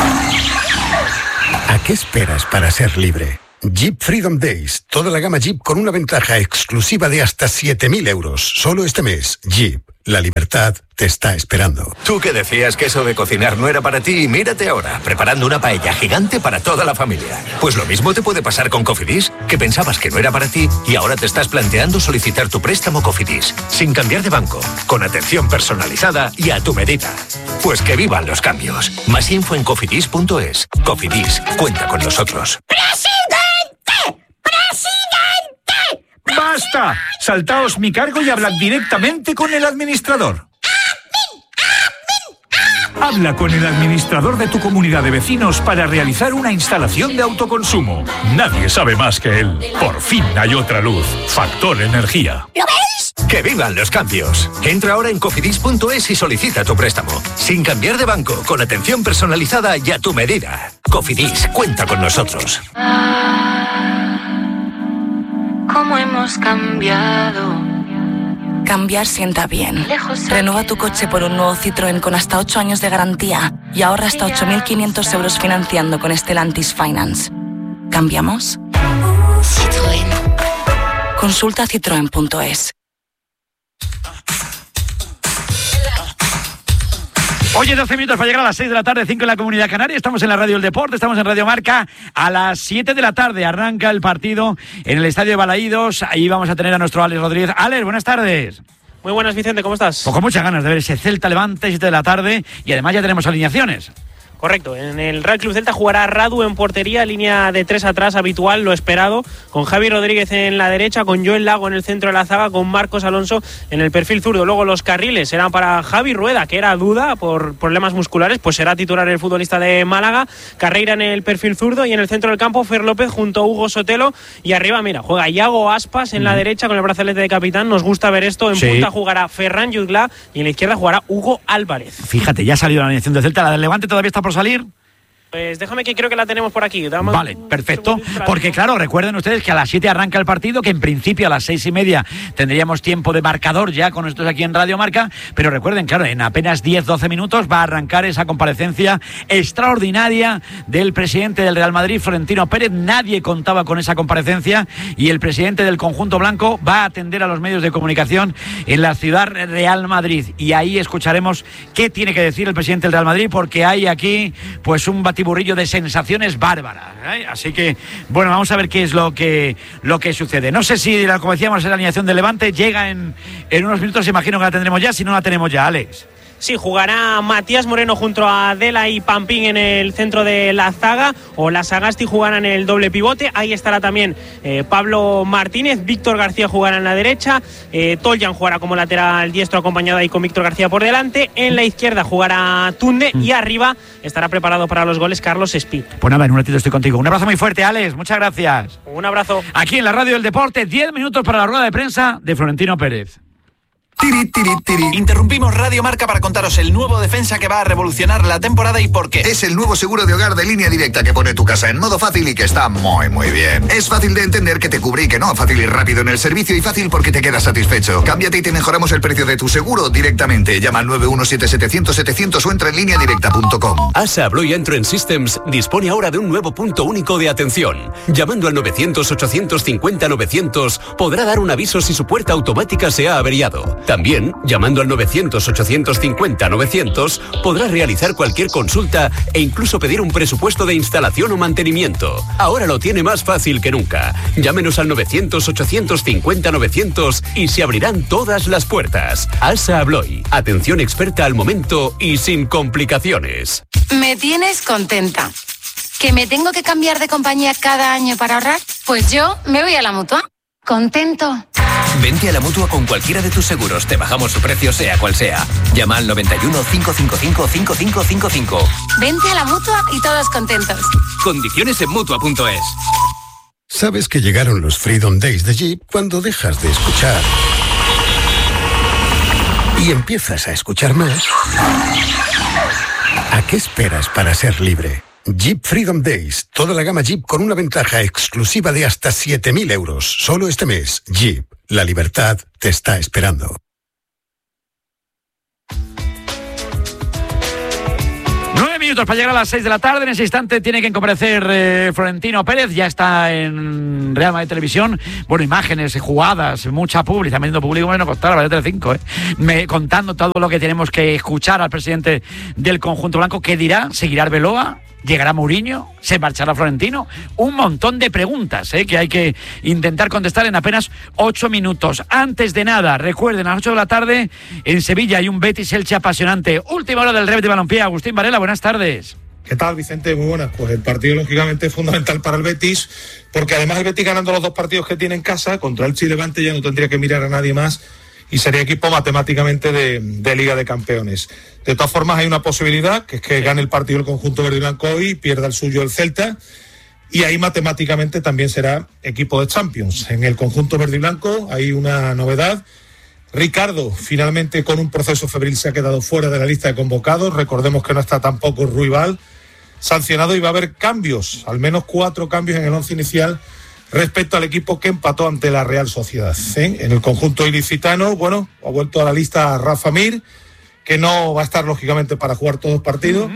¿A qué esperas para ser libre? Jeep Freedom Days. Toda la gama Jeep con una ventaja exclusiva de hasta siete mil euros. Solo este mes. Jeep. La libertad te está esperando. Tú que decías que eso de cocinar no era para ti, mírate ahora, preparando una paella gigante para toda la familia. Pues lo mismo te puede pasar con Cofidis, que pensabas que no era para ti y ahora te estás planteando solicitar tu préstamo Cofidis, sin cambiar de banco, con atención personalizada y a tu medida. Pues que vivan los cambios. Más info en cofidis punto es. Cofidis, cuenta con nosotros. ¡Presidente! ¡Presidente! ¡Basta! Saltaos mi cargo y hablad directamente con el administrador. Habla con el administrador de tu comunidad de vecinos para realizar una instalación de autoconsumo. Nadie sabe más que él. Por fin hay otra luz. Factor Energía. ¿Lo veis? ¡Que vivan los cambios! Entra ahora en cofidis punto es y solicita tu préstamo. Sin cambiar de banco, con atención personalizada y a tu medida. Cofidis, cuenta con nosotros. ¿Cómo hemos cambiado? Cambiar sienta bien. Renueva tu coche por un nuevo Citroën con hasta ocho años de garantía y ahorra hasta ocho mil quinientos euros financiando con Stellantis Finance. ¿Cambiamos? Citroën. Consulta citroen punto es. Oye, doce minutos para llegar a las seis de la tarde, cinco en la Comunidad Canaria. Estamos en la Radio del Deporte, estamos en Radio Marca. A las siete de la tarde arranca el partido en el Estadio de Balaídos. Ahí vamos a tener a nuestro Alex Rodríguez. Alex, buenas tardes. Muy buenas, Vicente, ¿cómo estás? Pues con muchas ganas de ver ese Celta Levante, siete de la tarde. Y además ya tenemos alineaciones. Correcto, en el Real Club Celta jugará Radu en portería, línea de tres atrás habitual, lo esperado, con Javi Rodríguez en la derecha, con Joel Lago en el centro de la zaga, con Marcos Alonso en el perfil zurdo. Luego los carriles serán para Javi Rueda, que era duda por problemas musculares, pues será titular el futbolista de Málaga, Carreira en el perfil zurdo, y en el centro del campo Fer López junto a Hugo Sotelo, y arriba, mira, juega Iago Aspas en la derecha con el brazalete de capitán, nos gusta ver esto. En sí. Punta jugará Ferran Jutgla y en la izquierda jugará Hugo Álvarez. Fíjate, ya ha salido la alineación de Celta, la del Levante todavía está por salir. Pues déjame que creo que la tenemos por aquí. Dame vale, perfecto. Porque claro, recuerden ustedes que a las siete arranca el partido, que en principio a las seis y media tendríamos tiempo de marcador ya con nosotros aquí en Radio Marca, pero recuerden, claro, en apenas diez doce minutos va a arrancar esa comparecencia extraordinaria del presidente del Real Madrid, Florentino Pérez. Nadie contaba con esa comparecencia y el presidente del conjunto blanco va a atender a los medios de comunicación en la ciudad Real Madrid, y ahí escucharemos qué tiene que decir el presidente del Real Madrid, porque hay aquí pues un batiburrillo de sensaciones bárbaras, ¿eh? Así que, bueno, vamos a ver qué es lo que lo que sucede. No sé si, como decíamos, la alineación del Levante llega en, en unos minutos, imagino que la tendremos ya, si no la tenemos ya, Alex. Sí, jugará Matías Moreno junto a Adela y Pampín en el centro de la zaga, o la Sagasti jugará en el doble pivote. Ahí estará también eh, Pablo Martínez, Víctor García jugará en la derecha, eh, Toljan jugará como lateral diestro acompañado ahí con Víctor García por delante, en la izquierda jugará Tunde mm. y arriba estará preparado para los goles Carlos Espí. Pues nada, en un ratito estoy contigo. Un abrazo muy fuerte, Alex, muchas gracias. Un abrazo. Aquí en la Radio del Deporte, diez minutos para la rueda de prensa de Florentino Pérez. Tiri, tiri, tiri. Interrumpimos Radio Marca para contaros el nuevo defensa que va a revolucionar la temporada y por qué. Es el nuevo seguro de hogar de Línea Directa que pone tu casa en modo fácil y que está muy muy bien. Es fácil de entender, que te cubre y que no, fácil y rápido en el servicio y fácil porque te quedas satisfecho. Cámbiate y te mejoramos el precio de tu seguro directamente. Llama al nueve uno siete setecientos setecientos o entra en línea directa punto com. ASA Abloy Entrance Systems dispone ahora de un nuevo punto único de atención. Llamando al novecientos ochocientos cincuenta novecientos podrá dar un aviso si su puerta automática se ha averiado. También, llamando al novecientos ochocientos cincuenta novecientos, podrá realizar cualquier consulta e incluso pedir un presupuesto de instalación o mantenimiento. Ahora lo tiene más fácil que nunca. Llámenos al novecientos ochocientos cincuenta novecientos y se abrirán todas las puertas. ASA Abloy. Atención experta al momento y sin complicaciones. Me tienes contenta. ¿Que me tengo que cambiar de compañía cada año para ahorrar? Pues yo me voy a la Mutua. Contento. Vente a la Mutua con cualquiera de tus seguros. Te bajamos su precio, sea cual sea. Llama al noventa y uno, cincuecientos cincuenta y cinco, cinco cinco cinco cinco. Vente a la Mutua y todos contentos. Condiciones en Mutua punto es. Sabes que llegaron los Freedom Days de Jeep cuando dejas de escuchar y empiezas a escuchar más. ¿A qué esperas para ser libre? Jeep Freedom Days. Toda la gama Jeep con una ventaja exclusiva de hasta siete mil euros. Solo este mes. Jeep. La libertad te está esperando. Nueve minutos para llegar a las seis de la tarde. En ese instante tiene que comparecer eh, Florentino Pérez. Ya está en Real Madrid Televisión. Bueno, imágenes, jugadas, mucha publicidad. Metiendo público, me no costará, vale Telecinco, ¿eh? Me, contando todo lo que tenemos que escuchar al presidente del conjunto blanco. ¿Qué dirá? ¿Seguirá Arbeloa? ¿Llegará Mourinho? ¿Se marchará Florentino? Un montón de preguntas ¿eh? que hay que intentar contestar en apenas ocho minutos. Antes de nada, recuerden, a las ocho de la tarde en Sevilla hay un Betis-Elche apasionante. Última hora del Rev de Balompié. Agustín Varela, buenas tardes. ¿Qué tal, Vicente? Muy buenas. Pues el partido lógicamente es fundamental para el Betis, porque además el Betis ganando los dos partidos que tiene en casa, contra el Elche y Levante ya no tendría que mirar a nadie más y sería equipo matemáticamente de, de Liga de Campeones. De todas formas, hay una posibilidad, que es que gane el partido el conjunto verde y blanco hoy y pierda el suyo el Celta, y ahí matemáticamente también será equipo de Champions. En el conjunto verde y blanco hay una novedad. Ricardo, finalmente con un proceso febril, se ha quedado fuera de la lista de convocados. Recordemos que no está tampoco Ruibal sancionado y va a haber cambios, al menos cuatro cambios en el once inicial respecto al equipo que empató ante la Real Sociedad. ¿eh? En el conjunto ilicitano, bueno, ha vuelto a la lista Rafa Mir, que no va a estar lógicamente para jugar todos los partidos, uh-huh.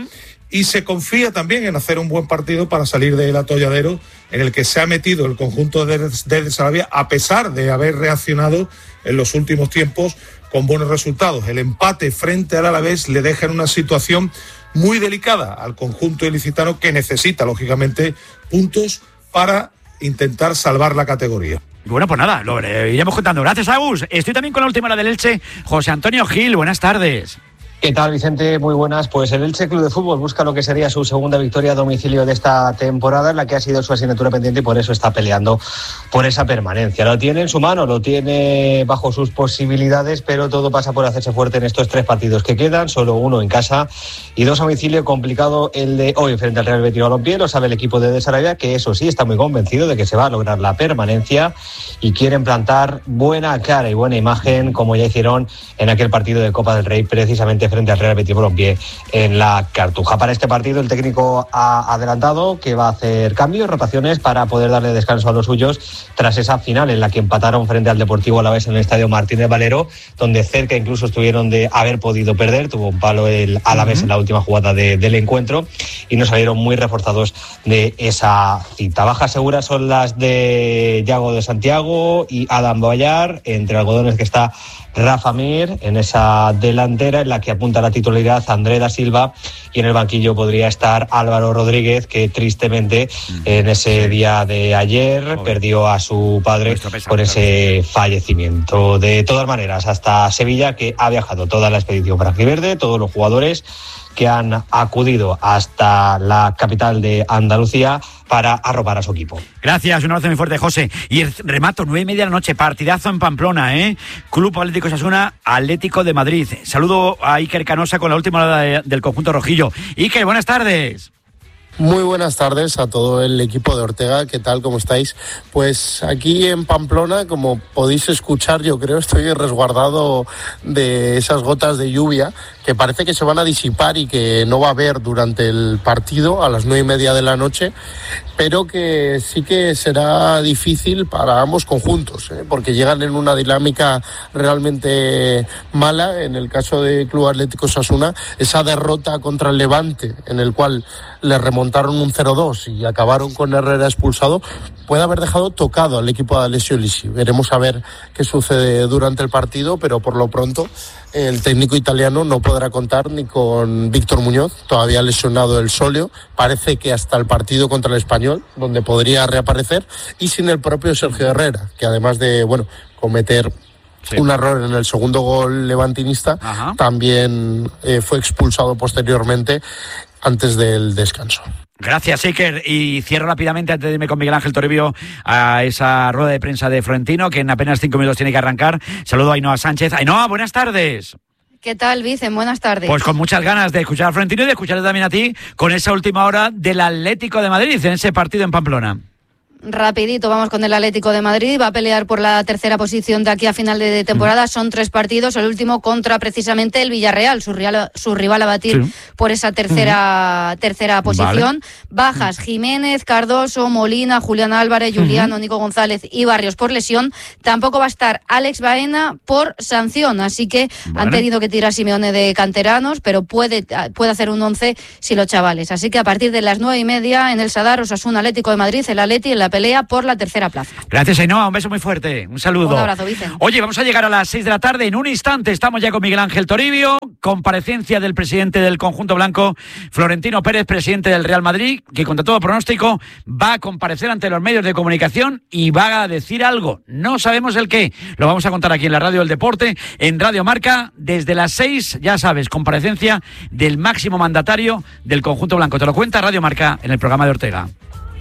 y se confía también en hacer un buen partido para salir del atolladero en el que se ha metido el conjunto de, de Sarabia, a pesar de haber reaccionado en los últimos tiempos con buenos resultados. El empate frente al Alavés le deja en una situación muy delicada al conjunto ilicitano, que necesita, lógicamente, puntos para intentar salvar la categoría. Bueno, pues nada, lo iremos contando. Gracias, Agus. Estoy también con la última hora del Elche, José Antonio Gil. Buenas tardes. ¿Qué tal, Vicente? Muy buenas. Pues el Elche Club de Fútbol busca lo que sería su segunda victoria a domicilio de esta temporada, en la que ha sido su asignatura pendiente, y por eso está peleando por esa permanencia. Lo tiene en su mano, lo tiene bajo sus posibilidades, pero todo pasa por hacerse fuerte en estos tres partidos que quedan, solo uno en casa y dos a domicilio. Complicado el de hoy frente al Real Betis Balompié. Lo sabe el equipo de De Sarabia, que eso sí, está muy convencido de que se va a lograr la permanencia y quieren plantar buena cara y buena imagen, como ya hicieron en aquel partido de Copa del Rey, precisamente frente al Real Betis Balompié en la Cartuja. Para este partido el técnico ha adelantado que va a hacer cambios, rotaciones, para poder darle descanso a los suyos tras esa final en la que empataron frente al Deportivo Alavés en el Estadio Martínez Valero, donde cerca incluso estuvieron de haber podido perder. Tuvo un palo el Alavés uh-huh. en la última jugada de, del encuentro y no salieron muy reforzados de esa cita. Bajas seguras son las de Yago de Santiago y Adam Boyar, entre algodones que está Rafa Mir en esa delantera en la que apunta la titularidad André da Silva, y en el banquillo podría estar Álvaro Rodríguez, que tristemente mm. en ese sí. día de ayer Joder. perdió a su padre por ese fallecimiento. De todas maneras, hasta Sevilla, que ha viajado toda la expedición franjiverde, todos los jugadores que han acudido hasta la capital de Andalucía para arropar a su equipo. Gracias, un abrazo muy fuerte, José. Y el remato, nueve y media de la noche, partidazo en Pamplona, ¿eh? Club Atlético Osasuna, Atlético de Madrid. Saludo a Iker Canosa con la última hora de, del conjunto rojillo. Iker, buenas tardes. Muy buenas tardes a todo el equipo de Ortega, ¿qué tal? ¿Cómo estáis? Pues aquí en Pamplona, como podéis escuchar, yo creo, estoy resguardado de esas gotas de lluvia que parece que se van a disipar y que no va a haber durante el partido a las nueve y media de la noche, pero que sí que será difícil para ambos conjuntos, ¿eh? Porque llegan en una dinámica realmente mala. En el caso de Club Atlético Osasuna, esa derrota contra el Levante, en el cual le remontaron un cero dos y acabaron con Herrera expulsado, puede haber dejado tocado al equipo de Alessio Lisi. Veremos a ver qué sucede durante el partido, pero por lo pronto el técnico italiano no podrá contar ni con Víctor Muñoz, todavía lesionado el sóleo, parece que hasta el partido contra el Español, donde podría reaparecer, y sin el propio Sergio Herrera, que además de, bueno, cometer Sí. un error en el segundo gol levantinista, Ajá. también eh, fue expulsado posteriormente antes del descanso. Gracias, Iker. Y cierro rápidamente, antes de irme con Miguel Ángel Toribio, a esa rueda de prensa de Florentino, que en apenas cinco minutos tiene que arrancar. Saludo a Ainhoa Sánchez. Ainhoa, buenas tardes. ¿Qué tal, Vicen? Buenas tardes. Pues con muchas ganas de escuchar a Florentino y de escucharte también a ti con esa última hora del Atlético de Madrid en ese partido en Pamplona. Rapidito, vamos con el Atlético de Madrid. Va a pelear por la tercera posición de aquí a final de temporada. Son tres partidos, el último contra precisamente el Villarreal, su rival, su rival a batir sí. por esa tercera uh-huh. tercera posición. Vale. Bajas, Jiménez, Cardoso, Molina, Julián Álvarez, Juliano, uh-huh. Nico González y Barrios por lesión. Tampoco va a estar Alex Baena por sanción, así que vale. han tenido que tirar Simeone de canteranos, pero puede, puede hacer un once si los chavales. Así que a partir de las nueve y media en el Sadar, Osasuna Atlético de Madrid, el Atleti en la pelea por la tercera plaza. Gracias, Ainhoa, un beso muy fuerte, un saludo. Un abrazo, Vicente. Oye, vamos a llegar a las seis de la tarde, en un instante estamos ya con Miguel Ángel Toribio, comparecencia del presidente del conjunto blanco, Florentino Pérez, presidente del Real Madrid, que contra todo pronóstico va a comparecer ante los medios de comunicación y va a decir algo, no sabemos el qué, lo vamos a contar aquí en la Radio del Deporte, en Radio Marca, desde las seis, ya sabes, comparecencia del máximo mandatario del conjunto blanco, te lo cuenta Radio Marca en el programa de Ortega.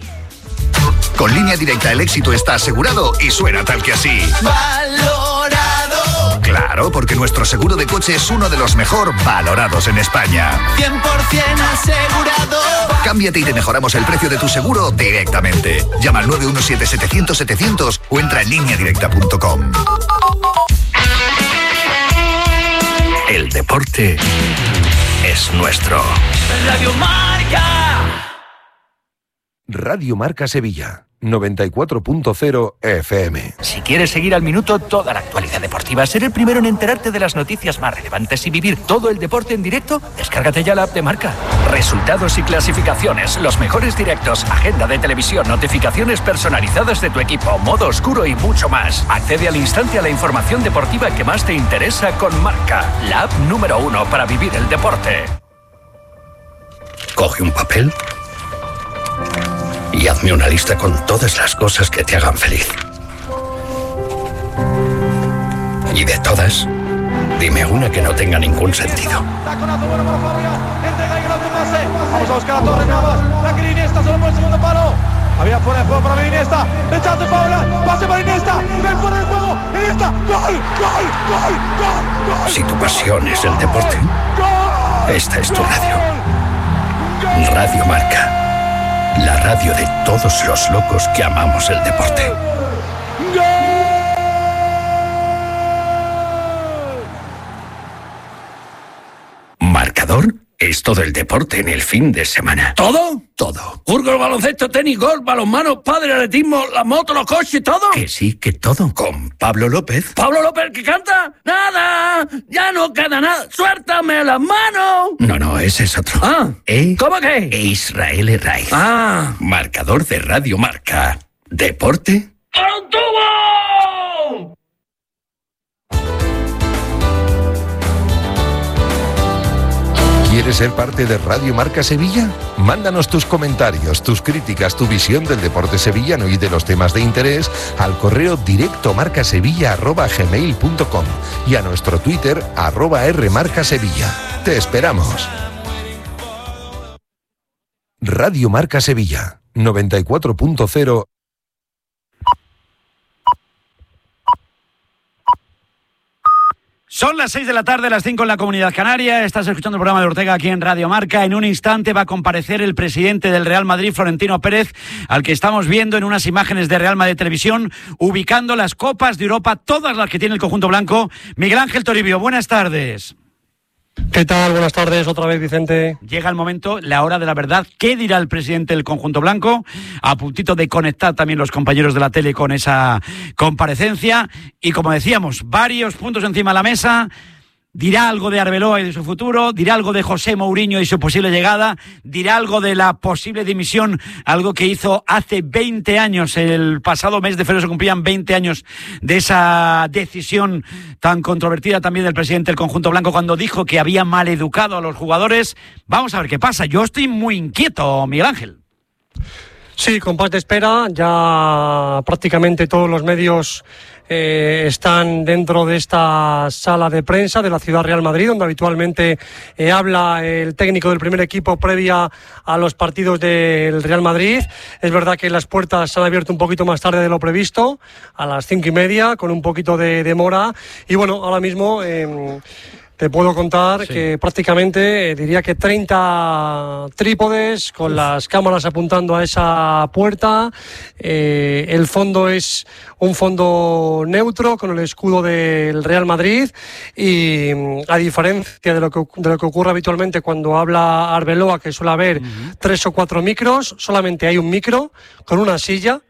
Con Línea Directa el éxito está asegurado y suena tal que así. ¡Valorado! Claro, porque nuestro seguro de coche es uno de los mejor valorados en España. cien por ciento asegurado. Cámbiate y te mejoramos el precio de tu seguro directamente. Llama al nueve uno siete, setecientos, setecientos o entra en línea directa punto com. El deporte es nuestro. Radio Marca. Radio Marca Sevilla. noventa y cuatro punto cero F M. Si quieres seguir al minuto toda la actualidad deportiva, ser el primero en enterarte de las noticias más relevantes y vivir todo el deporte en directo, descárgate ya la app de Marca. Resultados y clasificaciones, los mejores directos, agenda de televisión, notificaciones personalizadas de tu equipo, modo oscuro y mucho más. Accede al instante a la información deportiva que más te interesa con Marca, la app número uno para vivir el deporte. Coge un papel y hazme una lista con todas las cosas que te hagan feliz. Y de todas, dime una que no tenga ningún sentido. Vamos a buscar a Torres Navas. La Iniesta solo por el segundo palo. Había fuera de juego para Iniesta. Rechazo Paula. Pase para Iniesta. Ven fuera de juego. Iniesta. Gol, gol, gol, gol, gol. Si tu pasión es el deporte, esta es tu radio. Radio Marca. La radio de todos los locos que amamos el deporte. Marcador es todo el deporte en el fin de semana. ¿Todo? Todo. Fútbol, baloncesto, tenis, golf, balonmano, padre, atletismo, la moto, los coches, todo. Que sí, que todo. Con Pablo López. ¿Pablo López que canta? ¡Nada! ¡Ya no queda nada! ¡Suéltame las manos! No, no, ese es otro. Ah, ¿Eh? ¿Cómo que? E Israel Herraiz. Ah. Marcador de Radio Marca. Deporte. ¡Al tubo! ¿Quieres ser parte de Radio Marca Sevilla? Mándanos tus comentarios, tus críticas, tu visión del deporte sevillano y de los temas de interés al correo directo marcasevilla arroba gmail punto com y a nuestro Twitter arroba rmarcasevilla. Te esperamos. Radio Marca Sevilla, noventa y cuatro punto cero. Son las seis de la tarde, las cinco en la Comunidad Canaria. Estás escuchando el programa de Ortega aquí en Radio Marca. En un instante va a comparecer el presidente del Real Madrid, Florentino Pérez, al que estamos viendo en unas imágenes de Real Madrid Televisión, ubicando las copas de Europa, todas las que tiene el conjunto blanco. Miguel Ángel Toribio, buenas tardes. ¿Qué tal? Buenas tardes, otra vez, Vicente. Llega el momento, la hora de la verdad. ¿Qué dirá el presidente del conjunto blanco? A puntito de conectar también los compañeros de la tele con esa comparecencia. Y como decíamos, varios puntos encima de la mesa. Dirá algo de Arbeloa y de su futuro, dirá algo de José Mourinho y su posible llegada, dirá algo de la posible dimisión, algo que hizo hace veinte años, el pasado mes de febrero se cumplían veinte años de esa decisión tan controvertida también del presidente del conjunto blanco cuando dijo que había maleducado a los jugadores. Vamos a ver qué pasa. Yo estoy muy inquieto, Miguel Ángel. Sí, compás de espera, ya prácticamente todos los medios eh, están dentro de esta sala de prensa de la Ciudad Real Madrid, donde habitualmente eh, habla el técnico del primer equipo previa a los partidos del Real Madrid. Es verdad que las puertas se han abierto un poquito más tarde de lo previsto, a las cinco y media, con un poquito de demora. Y bueno, ahora mismo Eh, te puedo contar sí. que prácticamente eh, diría que treinta trípodes con Uf. las cámaras apuntando a esa puerta. Eh, el fondo es un fondo neutro con el escudo del Real Madrid y a diferencia de lo que, de lo que ocurre habitualmente cuando habla Arbeloa, que suele haber uh-huh. tres o cuatro micros, solamente hay un micro con una silla.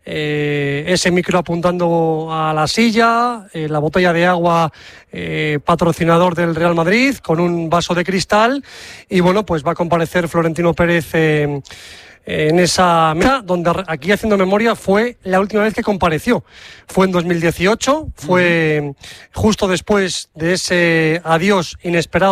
Eh, ese micro apuntando a la silla, eh, la botella de agua eh, patrocinador del Real Madrid con un vaso de cristal y bueno, pues va a comparecer Florentino Pérez eh, en esa mesa, donde aquí haciendo memoria fue la última vez que compareció, fue en dos mil dieciocho, fue uh-huh. justo después de ese adiós inesperado